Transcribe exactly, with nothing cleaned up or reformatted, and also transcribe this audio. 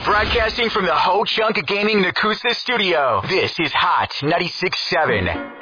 Broadcasting from the Ho Chunk Gaming Nakusa studio, this is Hot ninety-six point seven.